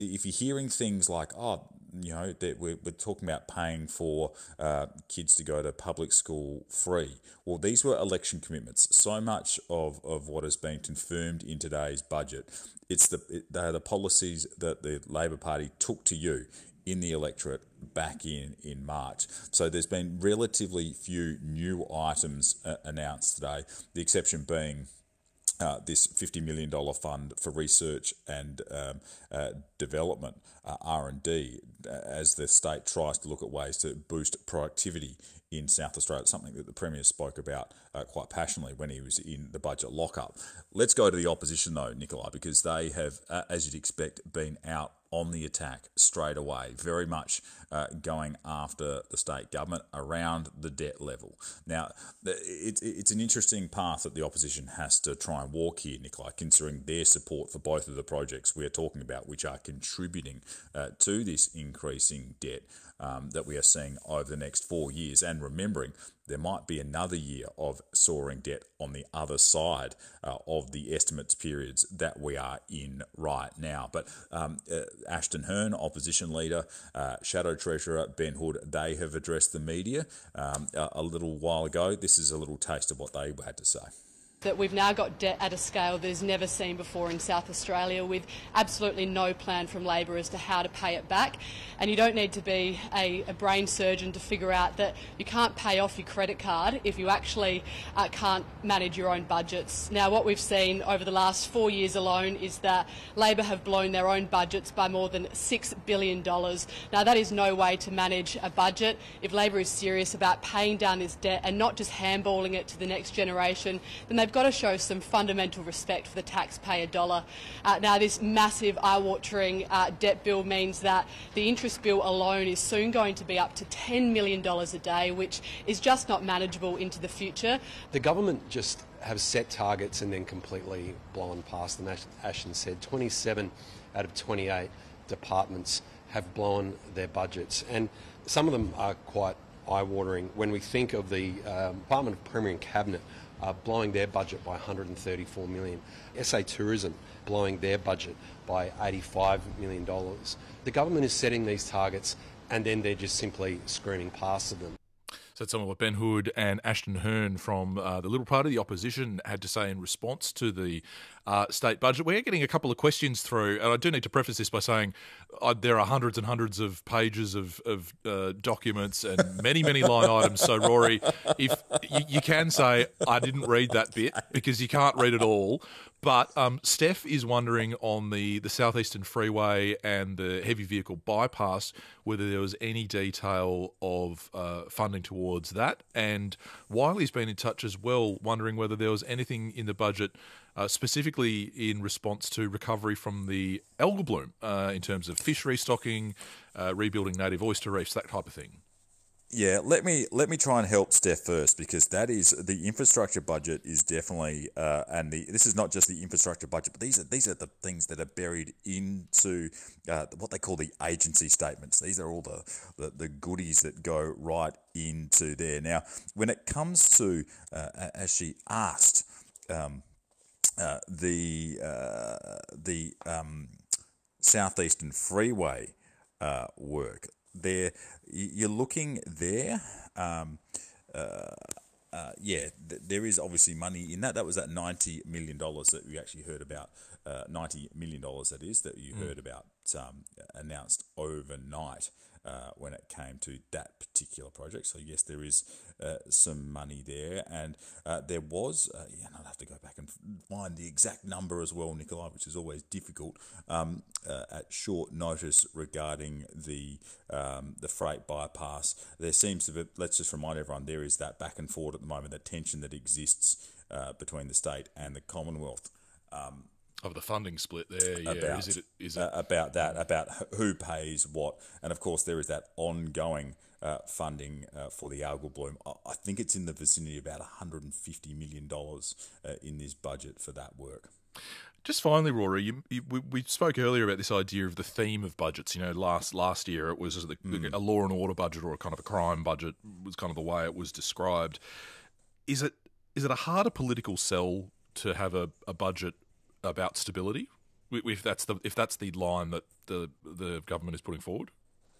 if you're hearing things like, oh, that we're talking about paying for kids to go to public school free. Well, these were election commitments. So much of what has been confirmed in today's budget, they're the policies that the Labor Party took to you in the electorate back in March. So there's been relatively few new items announced today, the exception being this $50 million fund for research and development, R&D, as the state tries to look at ways to boost productivity in South Australia, something that the Premier spoke about quite passionately when he was in the budget lockup. Let's go to the opposition though, Nikolai, because they have, as you'd expect, been out on the attack straight away, very much going after the state government around the debt level. Now, it's an interesting path that the opposition has to try and walk here, Nikolai, considering their support for both of the projects we're talking about, which are contributing to this increasing debt that we are seeing over the next 4 years. And remembering, there might be another year of soaring debt on the other side of the estimates periods that we are in right now. But Ashton Hearn, opposition leader, Shadow Treasurer Ben Hood, they have addressed the media a little while ago. This is a little taste of what they had to say. That we've now got debt at a scale that is never seen before in South Australia, with absolutely no plan from Labor as to how to pay it back. And you don't need to be a brain surgeon to figure out that you can't pay off your credit card if you actually can't manage your own budgets. Now, what we've seen over the last 4 years alone is that Labor have blown their own budgets by more than $6 billion. Now, that is no way to manage a budget. If Labor is serious about paying down this debt and not just handballing it to the next generation, then they've got to show some fundamental respect for the taxpayer dollar. Now, this massive eye-watering debt bill means that the interest bill alone is soon going to be up to $10 million a day, which is just not manageable into the future. The government just have set targets and then completely blown past them. As Ashton said, 27 out of 28 departments have blown their budgets, and some of them are quite eye-watering when we think of the Department of Premier and Cabinet blowing their budget by $134 million. SA Tourism blowing their budget by $85 million. The government is setting these targets and then they're just simply screening past them. So that's some of what Ben Hood and Ashton Hearn from the Liberal Party, the opposition, had to say in response to the state budget. We're getting a couple of questions through, and I do need to preface this by saying there are hundreds and hundreds of pages of documents and many, many line items. So, Rory, if you can say, I didn't read that bit, because you can't read it all. But Steph is wondering on the Southeastern Freeway and the heavy vehicle bypass whether there was any detail of funding towards that. And Wiley's been in touch as well, wondering whether there was anything in the budget specifically in response to recovery from the algal bloom in terms of fish restocking, rebuilding native oyster reefs, that type of thing. Yeah, let me try and help Steph first, because that is the infrastructure budget is definitely this is not just the infrastructure budget, but these are the things that are buried into what they call the agency statements. These are all the goodies that go right into there. Now, when it comes to as she asked, the Southeastern Freeway work. There, you're looking there. There is obviously money in that. That was that $90 million that we actually heard about. $90 million that is that you heard about announced overnight when it came to that particular project. So yes, there is some money there, and there was. And I'll have to go back and find the exact number as well, Nikolai, which is always difficult at short notice regarding the freight bypass. There seems to be. Let's just remind everyone, there is that back and forth at the moment, the tension that exists between the state and the Commonwealth. Of the funding split there, yeah. About who pays what, and of course there is that ongoing funding for the algal bloom. I think it's in the vicinity of about $150 million in this budget for that work. Just finally, Rory, we spoke earlier about this idea of the theme of budgets. You know, last year it was a law and order budget, or a kind of a crime budget was kind of the way it was described. Is it a harder political sell to have a budget about stability, if that's the line that the government is putting forward?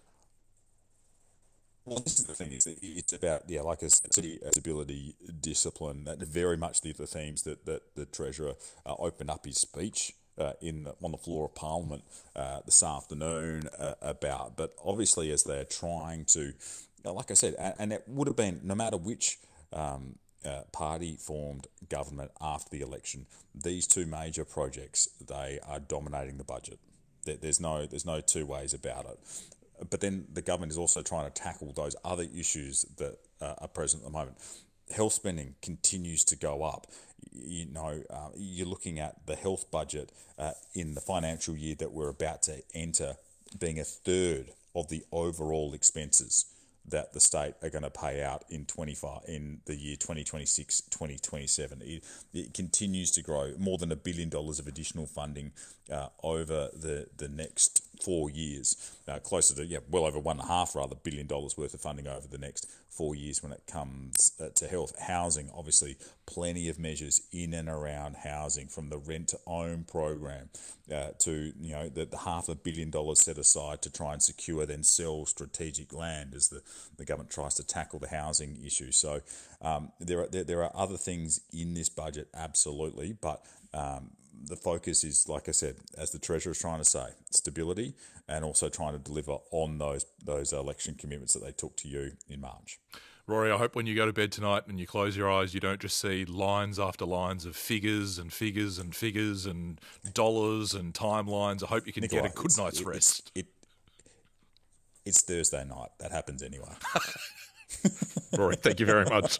Well, this is the thing, is that it's about, like I said, stability, discipline, that very much the themes that the Treasurer opened up his speech on the floor of Parliament this afternoon about. But obviously, as they're trying to, like I said, and it would have been, no matter which party formed government after the election, these two major projects, they are dominating the budget. There's no two ways about it. But then the government is also trying to tackle those other issues that are present at the moment. Health spending continues to go up. You're looking at the health budget in the financial year that we're about to enter being a third of the overall expenses that the state are going to pay out in the year 2026, 2027. It continues to grow, more than $1 billion of additional funding over the next 4 years, closer to well over $1.5 billion worth of funding over the next 4 years when it comes to health. Housing, obviously, plenty of measures in and around housing, from the rent to own program to the $500 million set aside to try and secure then sell strategic land as the government tries to tackle the housing issue. So there are other things in this budget, absolutely, but the focus is, like I said, as the Treasurer is trying to say, stability, and also trying to deliver on those election commitments that they took to you in March. Rory, I hope when you go to bed tonight and you close your eyes, you don't just see lines after lines of figures and figures and figures and dollars and timelines. I hope you can get a good night's rest. It's Thursday night. That happens anyway. Rory, thank you very much.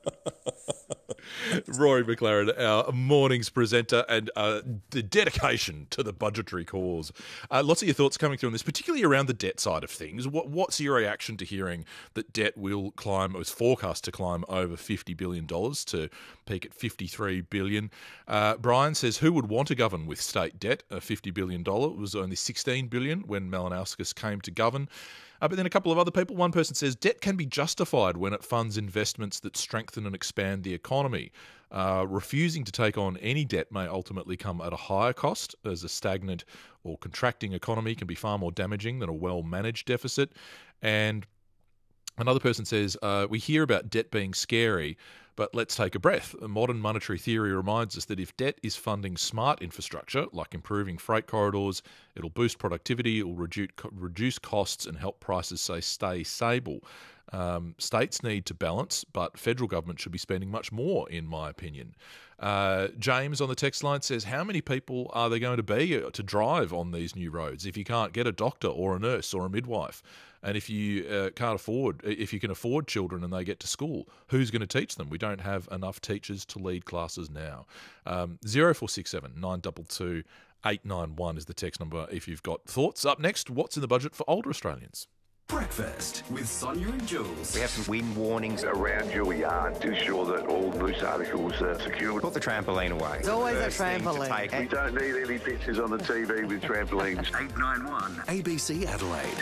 Rory McLaren, our morning's presenter, and the dedication to the budgetary cause. Lots of your thoughts coming through on this, particularly around the debt side of things. What's your reaction to hearing that debt will climb, or is forecast to climb, over $50 billion to peak at $53 billion? Brian says, who would want to govern with state debt? $50 billion. It was only $16 billion when Malinowskis came to govern. But then a couple of other people. One person says debt can be justified when it funds investments that strengthen and expand the economy. Refusing to take on any debt may ultimately come at a higher cost, as a stagnant or contracting economy can be far more damaging than a well-managed deficit. And another person says, we hear about debt being scary, but let's take a breath. Modern monetary theory reminds us that if debt is funding smart infrastructure, like improving freight corridors, it'll boost productivity, it'll reduce costs and help prices stay stable. States need to balance, but federal government should be spending much more, in my opinion. James on the text line says, how many people are there going to be to drive on these new roads if you can't get a doctor or a nurse or a midwife? And if you if you can afford children and they get to school, who's going to teach them? We don't have enough teachers to lead classes now. 0467 922 891 is the text number if you've got thoughts. Up next, what's in the budget for older Australians? Breakfast with Sonia and Jules. We have some wind warnings around your yard to ensure that all loose articles are secured. Put the trampoline away. There's always a trampoline. We don't need any pictures on the TV with trampolines. 891 ABC Adelaide.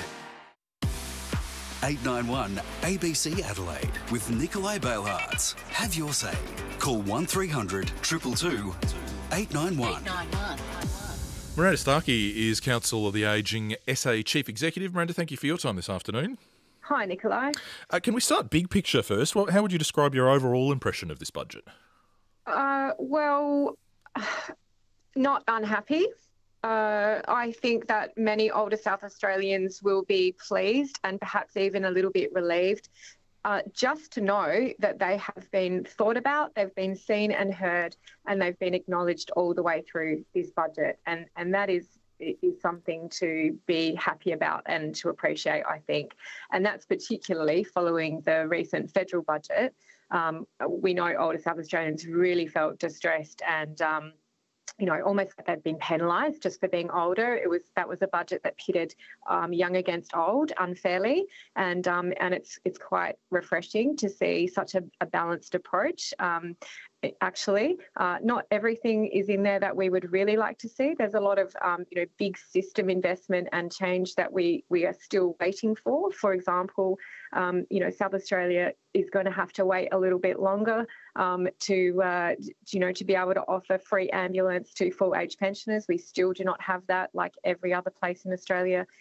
891 ABC Adelaide with Nikolai Bailhartz. Have your say. Call 1300 222 891. 891. Miranda Starkey is Council of the Ageing SA Chief Executive. Miranda, thank you for your time this afternoon. Hi, Nikolai. Can we start big picture first? How would you describe your overall impression of this budget? Well, not unhappy. I think that many older South Australians will be pleased and perhaps even a little bit relieved just to know that they have been thought about, they've been seen and heard, and they've been acknowledged all the way through this budget. And that is something to be happy about and to appreciate, I think. And that's particularly following the recent federal budget. We know older South Australians really felt distressed and almost like they've been penalised just for being older. That was a budget that pitted young against old unfairly, and it's quite refreshing to see such a balanced approach. actually. Not everything is in there that we would really like to see. There's a lot of big system investment and change that we are still waiting for. For example, South Australia is going to have to wait a little bit longer to be able to offer free ambulance to full age pensioners. We still do not have that, like every other place in Australia.